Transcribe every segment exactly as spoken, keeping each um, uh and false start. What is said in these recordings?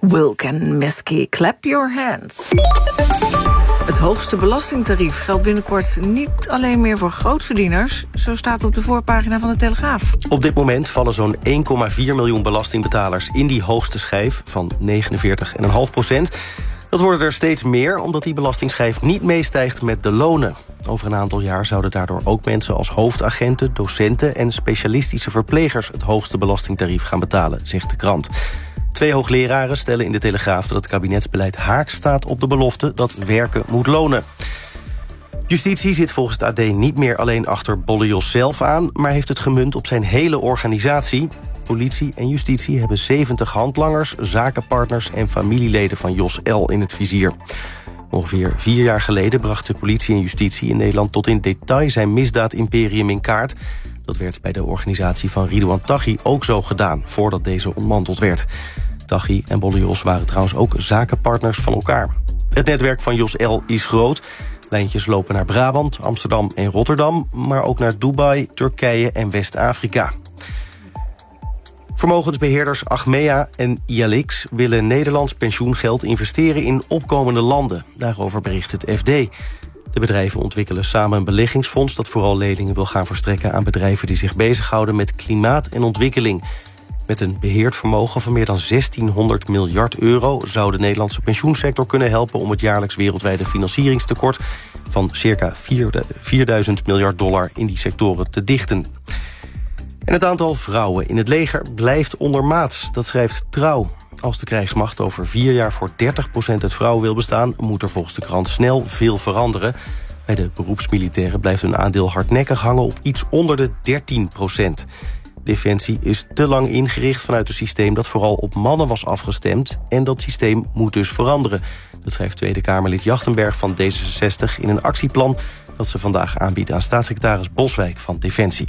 Wilken Miski, clap your hands. Het hoogste belastingtarief geldt binnenkort niet alleen meer voor grootverdieners. Zo staat op de voorpagina van de Telegraaf. Op dit moment vallen zo'n één komma vier miljoen belastingbetalers in die hoogste schijf van negenenveertig komma vijf procent. Dat worden er steeds meer, omdat die belastingschijf niet meestijgt met de lonen. Over een aantal jaar zouden daardoor ook mensen als hoofdagenten, docenten en specialistische verplegers het hoogste belastingtarief gaan betalen, zegt de krant. Twee hoogleraren stellen in de Telegraaf dat het kabinetsbeleid haaks staat op de belofte dat werken moet lonen. Justitie zit volgens het A D niet meer alleen achter Bolle Jos zelf aan, maar heeft het gemunt op zijn hele organisatie. Politie en justitie hebben zeventig handlangers, zakenpartners en familieleden van Jos L. in het vizier. Ongeveer vier jaar geleden bracht de politie en justitie in Nederland tot in detail zijn misdaadimperium in kaart. Dat werd bij de organisatie van Ridouan Taghi ook zo gedaan, voordat deze ontmanteld werd. Taghi en Bolle Jos waren trouwens ook zakenpartners van elkaar. Het netwerk van Jos L. is groot. Lijntjes lopen naar Brabant, Amsterdam en Rotterdam, maar ook naar Dubai, Turkije en West-Afrika. Vermogensbeheerders Achmea en I L X willen Nederlands pensioengeld investeren in opkomende landen. Daarover bericht het F D. De bedrijven ontwikkelen samen een beleggingsfonds dat vooral leningen wil gaan verstrekken aan bedrijven die zich bezighouden met klimaat en ontwikkeling. Met een beheerd vermogen van meer dan zestienhonderd miljard euro zou de Nederlandse pensioensector kunnen helpen om het jaarlijks wereldwijde financieringstekort van circa vierduizend miljard dollar in die sectoren te dichten. En het aantal vrouwen in het leger blijft ondermaats, dat schrijft Trouw. Als de krijgsmacht over vier jaar voor dertig procent uit vrouwen wil bestaan, moet er volgens de krant snel veel veranderen. Bij de beroepsmilitairen blijft hun aandeel hardnekkig hangen op iets onder de dertien procent. Defensie is te lang ingericht vanuit een systeem dat vooral op mannen was afgestemd. En dat systeem moet dus veranderen. Dat schrijft Tweede Kamerlid Jachtenberg van D zesenzestig in een actieplan dat ze vandaag aanbiedt aan staatssecretaris Boswijk van Defensie.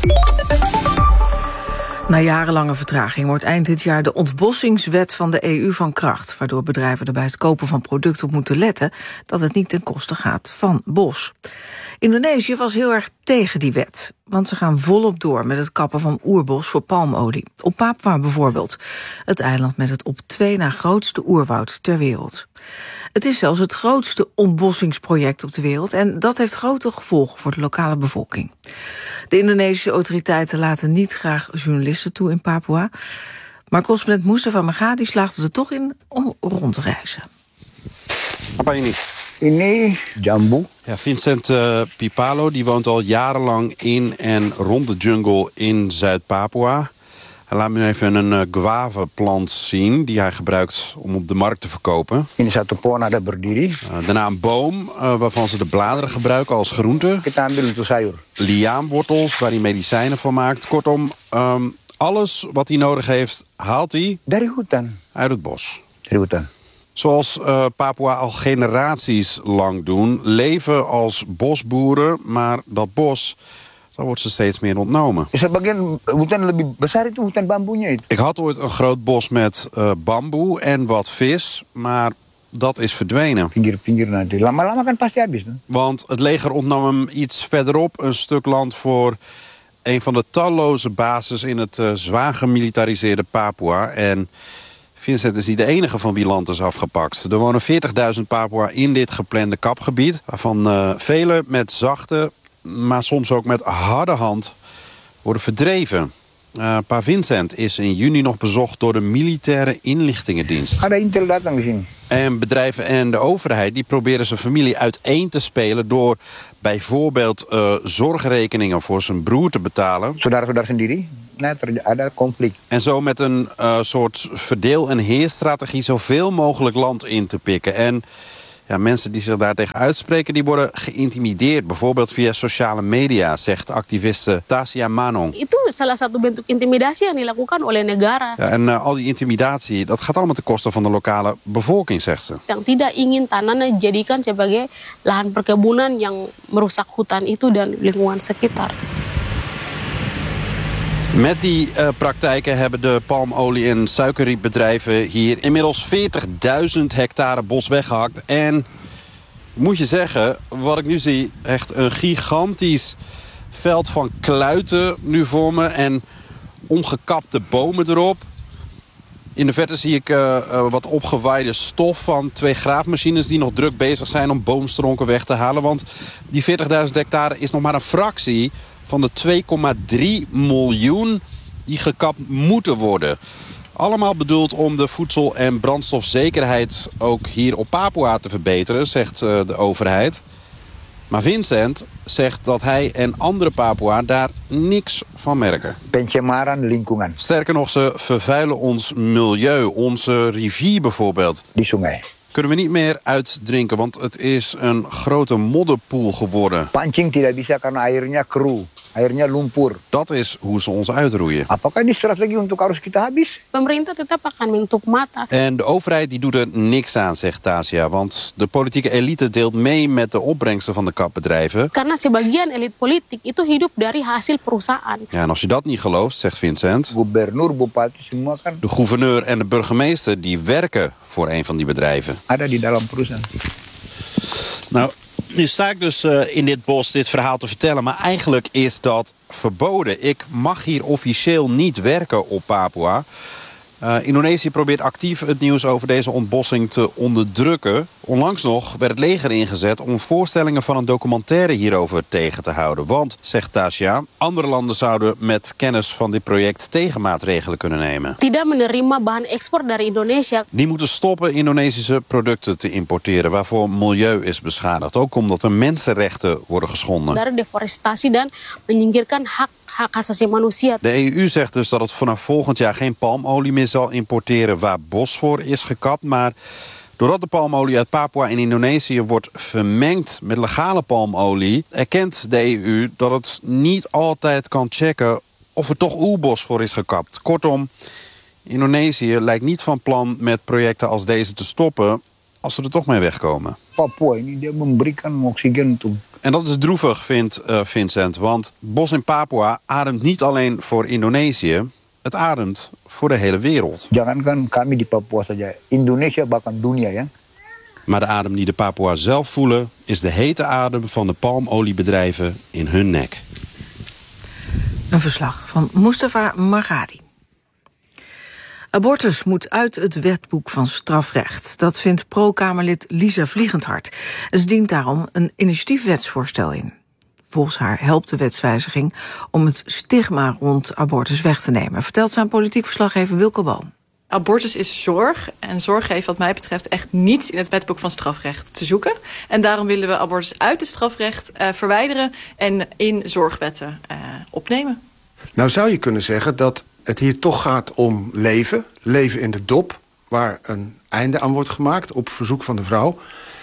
Na jarenlange vertraging wordt eind dit jaar de ontbossingswet van de E U van kracht, waardoor bedrijven er bij het kopen van producten op moeten letten dat het niet ten koste gaat van bos. Indonesië was heel erg tegen die wet, want ze gaan volop door met het kappen van oerbos voor palmolie. Op Papua bijvoorbeeld, het eiland met het op twee na grootste oerwoud ter wereld. Het is zelfs het grootste ontbossingsproject op de wereld en dat heeft grote gevolgen voor de lokale bevolking. De Indonesische autoriteiten laten niet graag journalisten toe in Papua, maar correspondent Mustafa Magadi slaagde er toch in om rond te reizen. Apa ini? Ini jambu. Ja, Vincent uh, Pipalo die woont al jarenlang in en rond de jungle in Zuid-Papua. Hij laat me even een uh, guavaplant zien die hij gebruikt om op de markt te verkopen. Ini satu pohon ada berdiri. Uh, daarna een boom uh, waarvan ze de bladeren gebruiken als groente. Kita ambil untuk sayur. Liaanwortels waar hij medicijnen van maakt. Kortom, um, alles wat hij nodig heeft haalt hij Dari hutan. uit het bos. Dari hutan. Zoals uh, Papua al generaties lang doen, leven als bosboeren, maar dat bos, dat wordt ze steeds meer ontnomen. Sebagian hutan lebih besar itu hutan bambunya itu. Ik had ooit een groot bos met uh, bamboe en wat vis, maar dat is verdwenen. Pinggir-pinggir nanti. Lama-lama kan pasti habis. No? Want het leger ontnam hem iets verderop een stuk land voor een van de talloze bases in het uh, zwaar gemilitariseerde Papua. En Vincent is niet de enige van wie land is afgepakt. Er wonen veertigduizend Papua in dit geplande kapgebied, waarvan uh, velen met zachte, maar soms ook met harde hand worden verdreven. Uh, Pa Vincent is in juni nog bezocht door de militaire inlichtingendienst. Ada Intel datang di sini. En bedrijven en de overheid die proberen zijn familie uiteen te spelen door bijvoorbeeld uh, zorgrekeningen voor zijn broer te betalen. Saudara-saudara sendiri. Nah, ada conflict. En zo met een uh, soort verdeel- en heerstrategie zoveel mogelijk land in te pikken. En ja, mensen die zich daartegen uitspreken, die worden geïntimideerd. Bijvoorbeeld via sociale media, zegt activiste Tasia Manong. Itu salah satu bentuk intimidasi yang dilakukan oleh negara. Ja, en uh, al die intimidatie, dat gaat allemaal ten koste van de lokale bevolking, zegt ze. Yang tidak ingin tanahnya dijadikan sebagai lahan perkebunan yang merusak hutan itu dan lingkungan sekitar. Met die uh, praktijken hebben de palmolie- en suikerrietbedrijven hier inmiddels veertigduizend hectare bos weggehakt. En moet je zeggen, wat ik nu zie, echt een gigantisch veld van kluiten nu voor me en omgekapte bomen erop. In de verte zie ik uh, uh, wat opgewaaide stof van twee graafmachines die nog druk bezig zijn om boomstronken weg te halen. Want die veertigduizend hectare is nog maar een fractie van de twee komma drie miljoen die gekapt moeten worden. Allemaal bedoeld om de voedsel- en brandstofzekerheid ook hier op Papua te verbeteren, zegt uh, de overheid. Maar Vincent zegt dat hij en andere Papua daar niks van merken. Pencemaran lingkungan Sterker nog, ze vervuilen ons milieu, onze rivier bijvoorbeeld. di sungai. Kunnen we niet meer uitdrinken, want het is een grote modderpoel geworden. Pancing tidak bisa karena airnya keruh, airnya lumpur. Dat is hoe ze ons uitroeien. Apakah ini strategi untuk harus kita habis? Pemerintah tetap akan menutup mata. En de overheid die doet er niks aan, zegt Tasya. Want de politieke elite deelt mee met de opbrengsten van de kapbedrijven. Karena sebagian elit politik itu hidup dari hasil perusahaan. Ja, en als je dat niet gelooft, zegt Vincent, Gubernur, bupati semua kan de gouverneur en de burgemeester die werken voor een van die bedrijven. ada di dalam perusahaan. Nou, nu sta ik dus uh, in dit bos dit verhaal te vertellen, maar eigenlijk is dat verboden. Ik mag hier officieel niet werken op Papua. Uh, Indonesië probeert actief het nieuws over deze ontbossing te onderdrukken. Onlangs nog werd het leger ingezet om voorstellingen van een documentaire hierover tegen te houden. Want, zegt Tasya, andere landen zouden met kennis van dit project tegenmaatregelen kunnen nemen. Tidak menerima bahan ekspor dari Indonesia. Die moeten stoppen Indonesische producten te importeren waarvoor milieu is beschadigd. Ook omdat er mensenrechten worden geschonden. Dari deforestasi dan menyingkirkan hak hak asasi manusia. De E U zegt dus dat het vanaf volgend jaar geen palmolie meer zal importeren waar bos voor is gekapt. Maar doordat de palmolie uit Papua in Indonesië wordt vermengd met legale palmolie, erkent de E U dat het niet altijd kan checken of er toch oerbos voor is gekapt. Kortom, Indonesië lijkt niet van plan met projecten als deze te stoppen als ze er toch mee wegkomen. Papua ini dia memberikan oksigen untuk. En dat is droevig, vindt uh, Vincent, want bos in Papua ademt niet alleen voor Indonesië, het ademt voor de hele wereld. Jangankan kami di Papua saja, Indonesia bahkan dunia ya. Maar de adem die de Papua zelf voelen is de hete adem van de palmoliebedrijven in hun nek. Een verslag van Mustafa Margadi. Abortus moet uit het wetboek van strafrecht. Dat vindt pro-Kamerlid Lisa Vliegendhart. Ze dient daarom een initiatiefwetsvoorstel in. Volgens haar helpt de wetswijziging om het stigma rond abortus weg te nemen, vertelt zijn politiek verslaggever Wilco Boom. Abortus is zorg en zorg heeft wat mij betreft echt niets in het wetboek van strafrecht te zoeken. En daarom willen we abortus uit het strafrecht uh, verwijderen en in zorgwetten uh, opnemen. Nou zou je kunnen zeggen dat het hier toch gaat om leven. Leven in de dop, waar een einde aan wordt gemaakt op verzoek van de vrouw.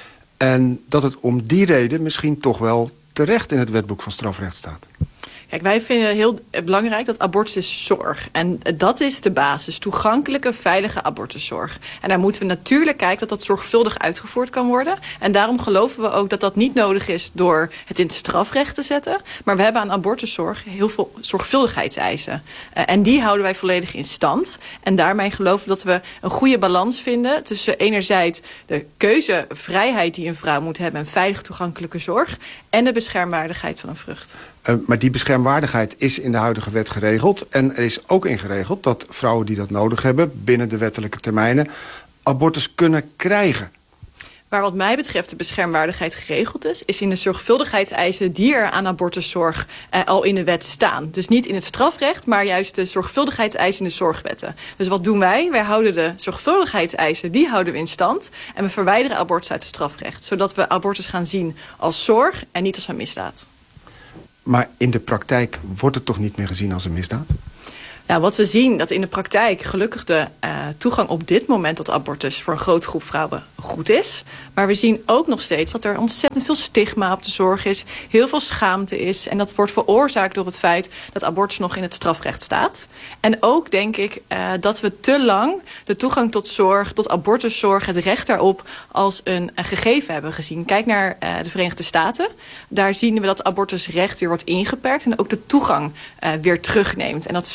En dat het om die reden misschien toch wel terecht in het wetboek van strafrecht staat. Kijk, wij vinden heel belangrijk dat abortus is zorg. En dat is de basis. Toegankelijke, veilige abortuszorg. En daar moeten we natuurlijk kijken dat dat zorgvuldig uitgevoerd kan worden. En daarom geloven we ook dat dat niet nodig is door het in het strafrecht te zetten. Maar we hebben aan abortuszorg heel veel zorgvuldigheidseisen. Uh, en die houden wij volledig in stand. En daarmee geloven we dat we een goede balans vinden tussen enerzijds de keuzevrijheid die een vrouw moet hebben en veilig toegankelijke zorg en de beschermwaardigheid van een vrucht. Uh, maar die beschermwaardigheid is in de huidige wet geregeld. En er is ook in geregeld dat vrouwen die dat nodig hebben binnen de wettelijke termijnen abortus kunnen krijgen. Waar wat mij betreft de beschermwaardigheid geregeld is, is in de zorgvuldigheidseisen die er aan abortuszorg eh, al in de wet staan. Dus niet in het strafrecht, maar juist de zorgvuldigheidseisen in de zorgwetten. Dus wat doen wij? Wij houden de zorgvuldigheidseisen, die houden we in stand. En we verwijderen abortus uit het strafrecht. Zodat we abortus gaan zien als zorg en niet als een misdaad. Maar in de praktijk wordt het toch niet meer gezien als een misdaad? Nou, wat we zien, dat in de praktijk gelukkig de uh, toegang op dit moment tot abortus voor een grote groep vrouwen goed is. Maar we zien ook nog steeds dat er ontzettend veel stigma op de zorg is. Heel veel schaamte is. En dat wordt veroorzaakt door het feit dat abortus nog in het strafrecht staat. En ook denk ik uh, dat we te lang de toegang tot zorg, tot abortuszorg, het recht daarop als een, een gegeven hebben gezien. Kijk naar uh, de Verenigde Staten. Daar zien we dat abortusrecht weer wordt ingeperkt en ook de toegang uh, weer terugneemt. En dat steeds meer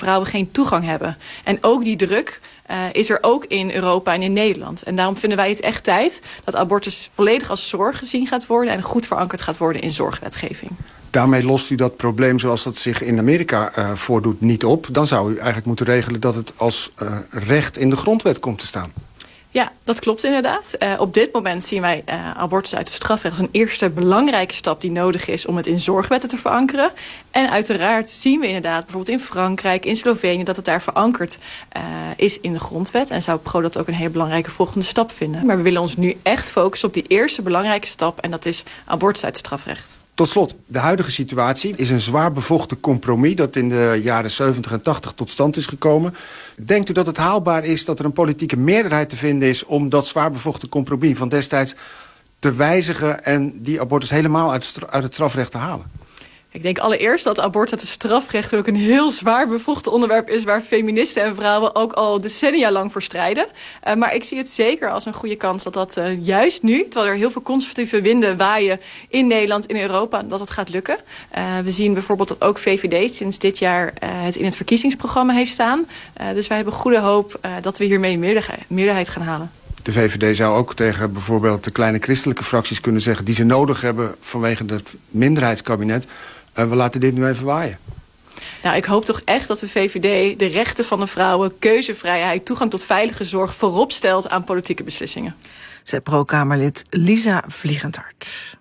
vrouwen geen toegang hebben. En ook die druk uh, is er ook in Europa en in Nederland. En daarom vinden wij het echt tijd dat abortus volledig als zorg gezien gaat worden en goed verankerd gaat worden in zorgwetgeving. Daarmee lost u dat probleem zoals dat zich in Amerika uh, voordoet niet op. Dan zou u eigenlijk moeten regelen dat het als uh, recht in de grondwet komt te staan. Ja, dat klopt inderdaad. Uh, op dit moment zien wij uh, abortus uit het strafrecht als een eerste belangrijke stap die nodig is om het in zorgwetten te verankeren. En uiteraard zien we inderdaad bijvoorbeeld in Frankrijk, in Slovenië, dat het daar verankerd uh, is in de grondwet. En zou Pro dat ook een hele belangrijke volgende stap vinden. Maar we willen ons nu echt focussen op die eerste belangrijke stap en dat is abortus uit het strafrecht. Tot slot, de huidige situatie is een zwaar bevochten compromis dat in de jaren zeventig en tachtig tot stand is gekomen. Denkt u dat het haalbaar is dat er een politieke meerderheid te vinden is om dat zwaar bevochten compromis van destijds te wijzigen en die abortus helemaal uit, uit het strafrecht te halen? Ik denk allereerst dat abortus uit het strafrecht ook een heel zwaar bevochten onderwerp is waar feministen en vrouwen ook al decennia lang voor strijden. Uh, maar ik zie het zeker als een goede kans dat dat uh, juist nu, terwijl er heel veel conservatieve winden waaien in Nederland, in Europa, dat het gaat lukken. Uh, we zien bijvoorbeeld dat ook V V D sinds dit jaar uh, het in het verkiezingsprogramma heeft staan. Uh, dus wij hebben goede hoop uh, dat we hiermee een meerderheid, meerderheid gaan halen. De V V D zou ook tegen bijvoorbeeld de kleine christelijke fracties kunnen zeggen die ze nodig hebben vanwege het minderheidskabinet. Uh, we laten dit nu even waaien. Nou, ik hoop toch echt dat de V V D de rechten van de vrouwen, keuzevrijheid, toegang tot veilige zorg voorop stelt aan politieke beslissingen. Zet Pro-Kamerlid Lisa Vliegendhart.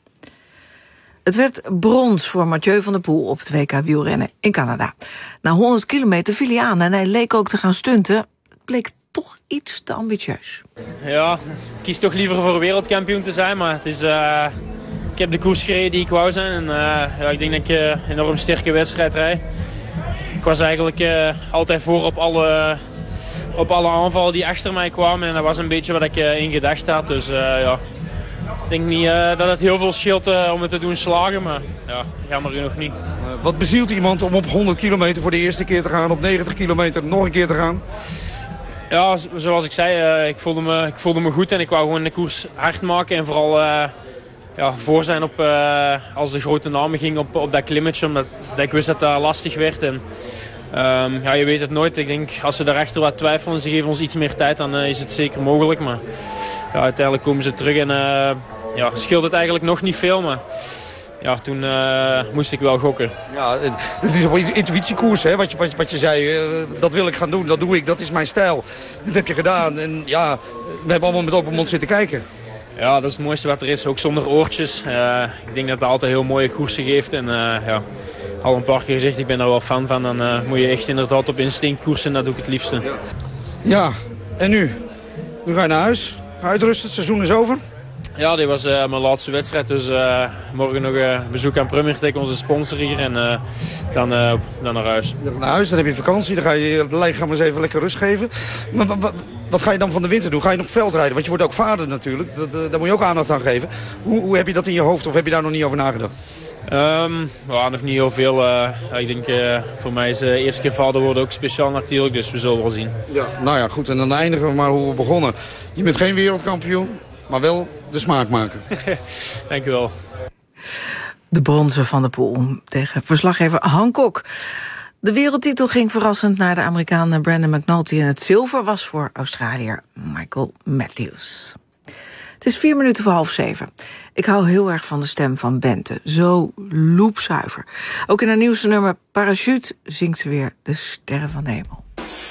Het werd brons voor Mathieu van der Poel op het W K wielrennen in Canada. Na honderd kilometer viel hij aan en hij leek ook te gaan stunten. Het bleek toch iets te ambitieus. Ja, ik kies toch liever voor wereldkampioen te zijn, maar het is... Uh... Ik heb de koers gereden die ik wou zijn en uh, ja, ik denk dat ik een uh, enorm sterke wedstrijd rijd. Ik was eigenlijk uh, altijd voor op alle, op alle aanvallen die achter mij kwamen en dat was een beetje wat ik uh, in gedacht had. Dus uh, ja, ik denk niet uh, dat het heel veel scheelt uh, om het te doen slagen, maar ja, jammer genoeg niet. Uh, wat bezielt iemand om op honderd kilometer voor de eerste keer te gaan, op negentig kilometer nog een keer te gaan? Ja, zoals ik zei, uh, ik, voelde me, ik voelde me goed en ik wou gewoon de koers hard maken en vooral... Uh, Ja, voor zijn op, uh, als de grote namen ging op, op dat klimmetje, omdat dat ik wist dat dat lastig werd. En, um, ja, je weet het nooit. Ik denk, als ze daarachter wat twijfelen en ze geven ons iets meer tijd, dan uh, is het zeker mogelijk. Maar ja, uiteindelijk komen ze terug en uh, ja, scheelt het eigenlijk nog niet veel. Maar ja, toen uh, moest ik wel gokken. Ja, het, het is op intuïtiekoers, hè, wat je, wat, je, wat je zei. Uh, dat wil ik gaan doen, dat doe ik, dat is mijn stijl. Dit heb je gedaan en ja, we hebben allemaal met open mond zitten kijken. Ja, dat is het mooiste wat er is. Ook zonder oortjes. Uh, ik denk dat het altijd heel mooie koersen geeft. En uh, ja, al een paar keer gezegd, ik ben daar wel fan van. Dan uh, moet je echt inderdaad op instinct koersen en dat doe ik het liefste. Ja, ja. En nu? Nu ga je naar huis. Ga uitrusten, het seizoen is over. Ja, dit was uh, mijn laatste wedstrijd. Dus uh, morgen nog een bezoek aan Premier Tech, onze sponsor hier. En uh, dan, uh, dan naar huis. Naar huis, dan heb je vakantie. Dan ga je de lichaam eens even lekker rust geven. Maar, maar, maar wat ga je dan van de winter doen? Ga je nog veldrijden? Want je wordt ook vader natuurlijk. Dat, uh, daar moet je ook aandacht aan geven. Hoe, hoe heb je dat in je hoofd of heb je daar nog niet over nagedacht? Um, ja, nog niet heel veel. Uh, ik denk uh, voor mij is de uh, eerste keer vader worden ook speciaal natuurlijk. Dus we zullen wel zien. Ja, nou ja, goed. En dan eindigen we maar hoe we begonnen. Je bent geen wereldkampioen, maar wel de smaak maken. Dank u wel. De bronzen van der Poel tegen verslaggever Han Kok. De wereldtitel ging verrassend naar de Amerikaan Brandon McNulty en het zilver was voor Australiër Michael Matthews. Het is vier minuten voor half zeven. Ik hou heel erg van de stem van Bente. Zo loepzuiver. Ook in haar nieuwste nummer Parachute zingt ze weer de sterren van de hemel.